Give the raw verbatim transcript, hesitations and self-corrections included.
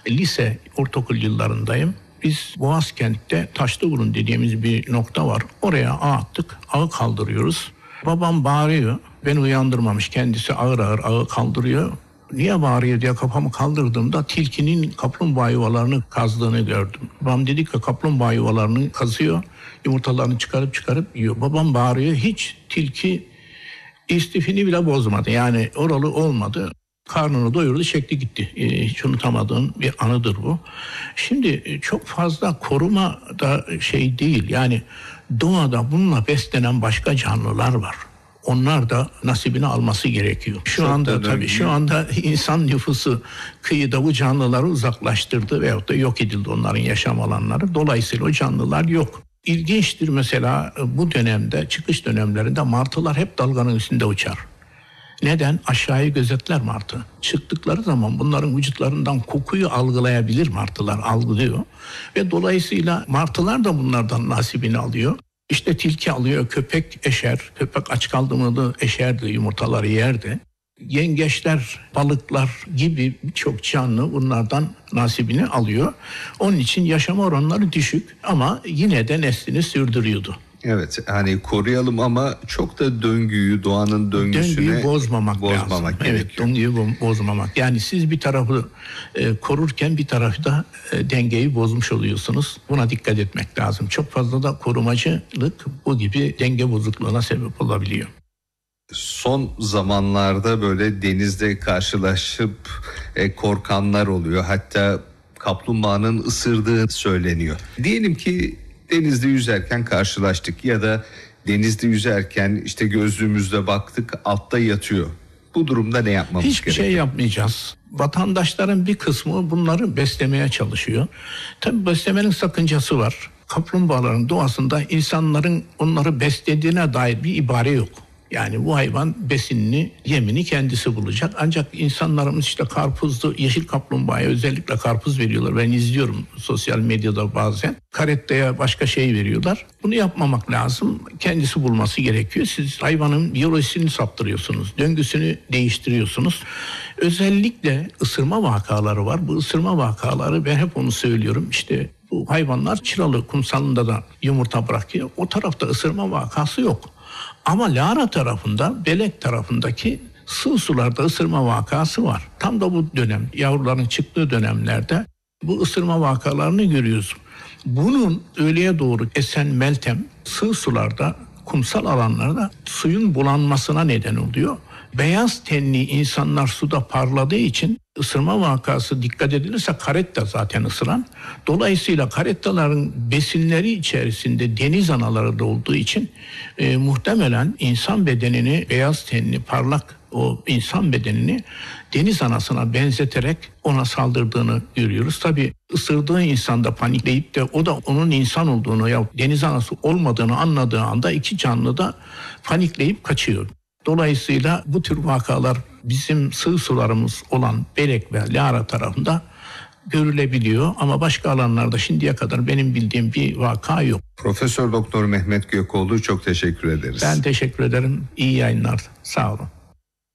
lise, ortaokul yıllarındayım. Biz Boğazkent'te Taşlıburun dediğimiz bir nokta var. Oraya ağ attık. Ağı kaldırıyoruz. Babam bağırıyor. Beni uyandırmamış. Kendisi ağır ağır ağı kaldırıyor. Niye bağırıyor diye kafamı kaldırdığımda tilkinin kaplumbağa yuvalarını kazdığını gördüm. Babam dedi ki kaplumbağa yuvalarını kazıyor. Yumurtalarını çıkarıp çıkarıp yiyor. Babam bağırıyor. Hiç tilki istifini bile bozmadı. Yani oralı olmadı. Karnını doyurdu, çekti gitti. Ee, hiç unutamadığım bir anıdır bu. Şimdi çok fazla koruma da şey değil. Yani doğada bununla beslenen başka canlılar var. Onlar da nasibini alması gerekiyor. Şu çok anda tabii şu anda insan nüfusu kıyıda bu canlıları uzaklaştırdı veyahut da yok edildi onların yaşam alanları. Dolayısıyla o canlılar yok. İlginçtir mesela bu dönemde, çıkış dönemlerinde martılar hep dalganın üstünde uçar. Neden? Aşağıyı gözetler martı. Çıktıkları zaman bunların vücutlarından kokuyu algılayabilir martılar, algılıyor. Ve dolayısıyla martılar da bunlardan nasibini alıyor. İşte tilki alıyor, köpek eşer. Köpek aç kaldı mı da eşerdi, yumurtaları yerdi. Yengeçler, balıklar gibi birçok canlı bunlardan nasibini alıyor. Onun için yaşam oranları düşük ama yine de neslini sürdürüyordu. Evet, hani koruyalım ama çok da döngüyü, doğanın döngüsüne döngüyü bozmamak, bozmamak lazım. gerekiyor. Evet, döngüyü bozmamak. Yani siz bir tarafı e, korurken bir tarafı da e, dengeyi bozmuş oluyorsunuz. Buna dikkat etmek lazım. Çok fazla da korumacılık bu gibi denge bozukluğuna sebep olabiliyor. Son zamanlarda böyle denizde karşılaşıp e, korkanlar oluyor. Hatta kaplumbağanın ısırdığı söyleniyor. Diyelim ki denizde yüzerken karşılaştık ya da denizde yüzerken işte gözlüğümüzle baktık, altta yatıyor. Bu durumda ne yapmamız gerekiyor? Hiçbir şey yapmayacağız. Vatandaşların bir kısmı bunları beslemeye çalışıyor. Tabii beslemenin sakıncası var. Kaplumbağaların doğasında insanların onları beslediğine dair bir ibare yok. Yani bu hayvan besinini, yemini kendisi bulacak. Ancak insanlarımız işte karpuzlu, yeşil kaplumbağaya özellikle karpuz veriyorlar. Ben izliyorum sosyal medyada bazen. Karetteye başka şey veriyorlar. Bunu yapmamak lazım. Kendisi bulması gerekiyor. Siz hayvanın biyolojisini saptırıyorsunuz. Döngüsünü değiştiriyorsunuz. Özellikle ısırma vakaları var. Bu ısırma vakaları, ben hep onu söylüyorum. İşte bu hayvanlar Çıralı kumsalında da yumurta bırakıyor. O tarafta ısırma vakası yok. Ama Lara tarafında, Belek tarafındaki sığ sularda ısırma vakası var. Tam da bu dönem, yavruların çıktığı dönemlerde bu ısırma vakalarını görüyoruz. Bunun öğleye doğru esen meltem sığ sularda, kumsal alanlarda suyun bulanmasına neden oluyor. Beyaz tenli insanlar suda parladığı için ısırma vakası dikkat edilirse karetta zaten ısıran. Dolayısıyla karettaların besinleri içerisinde deniz anaları da olduğu için e, muhtemelen insan bedenini, beyaz tenli parlak o insan bedenini deniz anasına benzeterek ona saldırdığını görüyoruz. Tabii ısırdığı insan da panikleyip de o da onun insan olduğunu ya deniz anası olmadığını anladığı anda iki canlı da panikleyip kaçıyor. Dolayısıyla bu tür vakalar bizim sığ sularımız olan Belek ve Lara tarafında görülebiliyor ama başka alanlarda şimdiye kadar benim bildiğim bir vaka yok. Profesör Doktor Mehmet Gökoğlu, çok teşekkür ederiz. Ben teşekkür ederim. İyi yayınlar. Sağ olun.